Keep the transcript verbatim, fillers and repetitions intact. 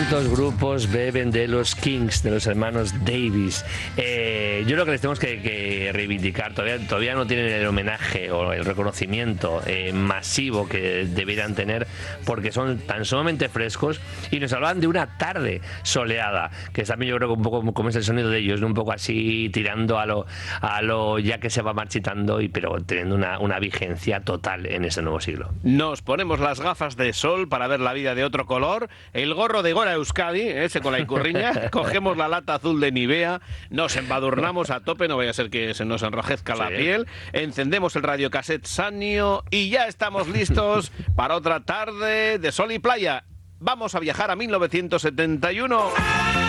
¿Cuántos grupos beben de los Kings, de los hermanos Davis? Eh, yo creo que les tenemos que, que reivindicar. Todavía, todavía no tienen el homenaje o el reconocimiento eh, masivo que deberían tener, porque son tan sumamente frescos y nos hablan de una tarde soleada, que también yo creo que un poco como es el sonido de ellos, ¿no? Un poco así tirando a lo, a lo ya que se va marchitando, y pero teniendo una, una vigencia total en este nuevo siglo. Nos ponemos las gafas de sol para ver la vida de otro color, el gorro de Gora Euskadi, ese con la icurriña, cogemos la lata azul de Nivea, nos embadurnamos a tope, no vaya a ser que se nos enrojezca sí. la piel, encendemos el radiocassette Sanyo y ya estamos listos para otra tarde de sol y playa. Vamos a viajar a mil novecientos setenta y uno.